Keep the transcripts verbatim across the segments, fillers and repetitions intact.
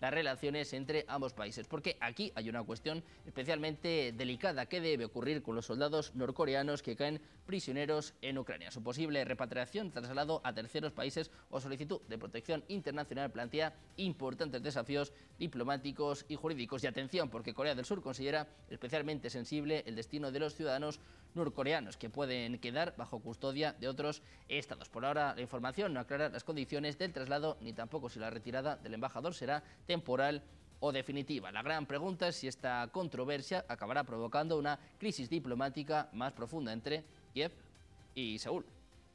las relaciones entre ambos países. Porque aquí hay una cuestión especialmente delicada. ¿Qué debe ocurrir con los soldados norcoreanos que caen prisioneros en Ucrania? Su posible repatriación, traslado a terceros países o solicitud de protección internacional plantea importantes desafíos diplomáticos y jurídicos. Y atención, porque Corea del Sur considera especialmente sensible el destino de los ciudadanos norcoreanos que pueden quedar bajo custodia de otros estados. Por ahora, la información no aclara las condiciones del traslado ni tampoco si la retirada del embajador será temporal o definitiva. La gran pregunta es si esta controversia acabará provocando una crisis diplomática más profunda entre Kiev y Seúl.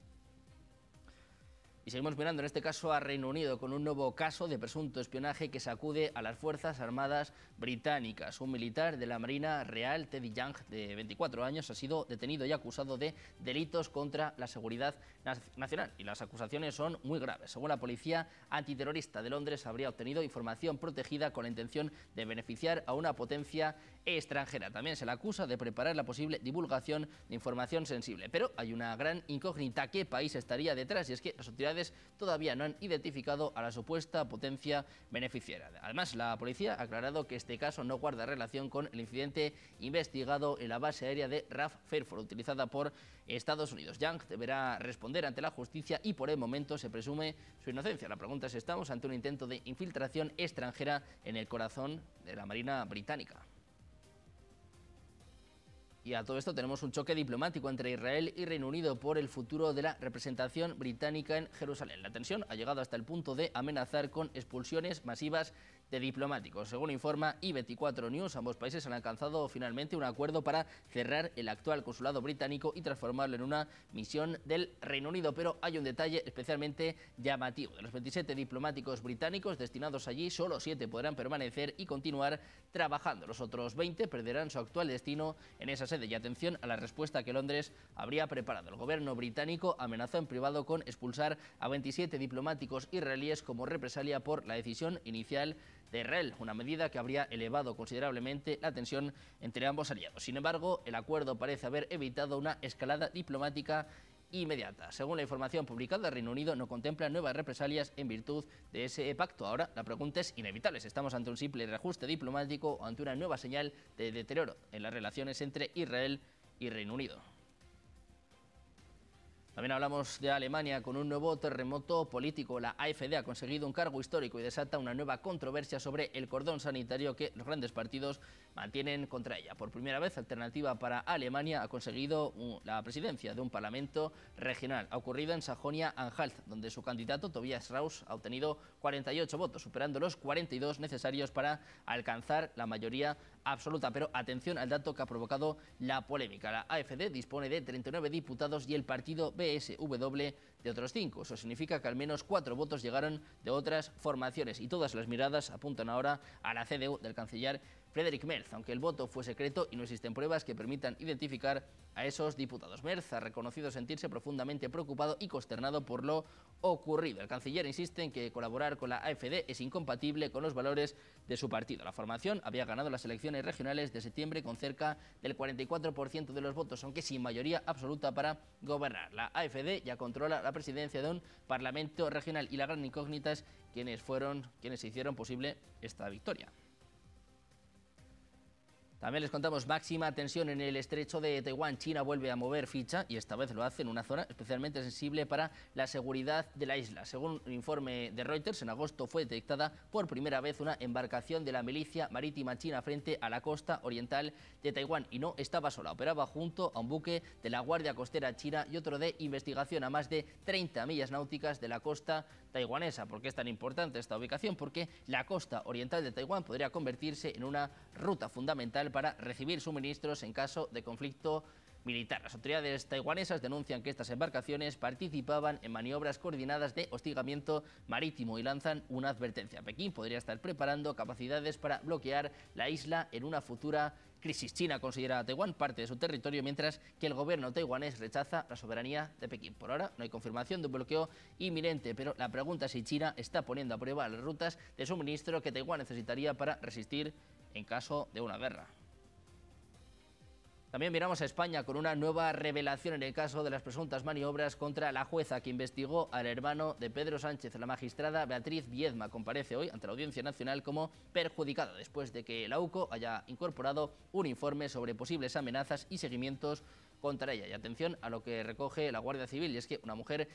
Y seguimos mirando en este caso a Reino Unido con un nuevo caso de presunto espionaje que sacude a las Fuerzas Armadas británicas. Un militar de la Marina Real, Teddy Young, de veinticuatro años, ha sido detenido y acusado de delitos contra la seguridad nacional. Y las acusaciones son muy graves. Según la Policía Antiterrorista de Londres, habría obtenido información protegida con la intención de beneficiar a una potencia extranjera. También se le acusa de preparar la posible divulgación de información sensible. Pero hay una gran incógnita: ¿qué país estaría detrás? Y es que las autoridades todavía no han identificado a la supuesta potencia beneficiaria. Además, la policía ha aclarado que este caso no guarda relación con el incidente investigado en la base aérea de Raf Fairford, utilizada por Estados Unidos. Young deberá responder ante la justicia y por el momento se presume su inocencia. La pregunta es: ¿estamos ante un intento de infiltración extranjera en el corazón de la Marina británica? Y a todo esto tenemos un choque diplomático entre Israel y Reino Unido por el futuro de la representación británica en Jerusalén. La tensión ha llegado hasta el punto de amenazar con expulsiones masivas de diplomáticos. Según informa i veinticuatro News, ambos países han alcanzado finalmente un acuerdo para cerrar el actual consulado británico y transformarlo en una misión del Reino Unido. Pero hay un detalle especialmente llamativo. De los veintisiete diplomáticos británicos destinados allí, solo siete podrán permanecer y continuar trabajando. Los otros veinte perderán su actual destino en esa sede. Y atención a la respuesta que Londres habría preparado. El gobierno británico amenazó en privado con expulsar a veintisiete diplomáticos israelíes como represalia por la decisión inicial de Israel, una medida que habría elevado considerablemente la tensión entre ambos aliados. Sin embargo, el acuerdo parece haber evitado una escalada diplomática inmediata. Según la información publicada, el Reino Unido no contempla nuevas represalias en virtud de ese pacto. Ahora, la pregunta es inevitable: ¿estamos ante un simple reajuste diplomático o ante una nueva señal de deterioro en las relaciones entre Israel y Reino Unido? También hablamos de Alemania con un nuevo terremoto político. La AfD ha conseguido un cargo histórico y desata una nueva controversia sobre el cordón sanitario que los grandes partidos mantienen contra ella. Por primera vez, Alternativa para Alemania ha conseguido la presidencia de un parlamento regional. Ha ocurrido en Sajonia-Anhalt, donde su candidato Tobias Strauss ha obtenido cuarenta y ocho votos, superando los cuarenta y dos necesarios para alcanzar la mayoría absoluta. Pero atención al dato que ha provocado la polémica. La AfD dispone de treinta y nueve diputados y el partido B S W de otros cinco. Eso significa que al menos cuatro votos llegaron de otras formaciones y todas las miradas apuntan ahora a la C D U del canciller Friedrich Merz, aunque el voto fue secreto y no existen pruebas que permitan identificar a esos diputados. Merz ha reconocido sentirse profundamente preocupado y consternado por lo ocurrido. El canciller insiste en que colaborar con la AfD es incompatible con los valores de su partido. La formación había ganado las elecciones regionales de septiembre con cerca del cuarenta y cuatro por ciento de los votos, aunque sin mayoría absoluta para gobernar. La AfD ya controla la presidencia de un parlamento regional y la gran incógnita es quiénes fueron quienes hicieron posible esta victoria. También les contamos máxima tensión en el estrecho de Taiwán. China vuelve a mover ficha y esta vez lo hace en una zona especialmente sensible para la seguridad de la isla. Según un informe de Reuters, en agosto fue detectada por primera vez una embarcación de la milicia marítima china frente a la costa oriental de Taiwán y no estaba sola. Operaba junto a un buque de la Guardia Costera china y otro de investigación a más de treinta millas náuticas de la costa taiwanesa. ¿Por qué es tan importante esta ubicación? Porque la costa oriental de Taiwán podría convertirse en una ruta fundamental para recibir suministros en caso de conflicto militar. Las autoridades taiwanesas denuncian que estas embarcaciones participaban en maniobras coordinadas de hostigamiento marítimo y lanzan una advertencia. Pekín podría estar preparando capacidades para bloquear la isla en una futura crisis. China considera a Taiwán parte de su territorio, mientras que el gobierno taiwanés rechaza la soberanía de Pekín. Por ahora no hay confirmación de un bloqueo inminente, pero la pregunta es si China está poniendo a prueba las rutas de suministro que Taiwán necesitaría para resistir en caso de una guerra. También miramos a España con una nueva revelación en el caso de las presuntas maniobras contra la jueza que investigó al hermano de Pedro Sánchez. La magistrada Beatriz Viedma comparece hoy ante la Audiencia Nacional como perjudicada después de que la UCO haya incorporado un informe sobre posibles amenazas y seguimientos contra ella. Y atención a lo que recoge la Guardia Civil, y es que una mujer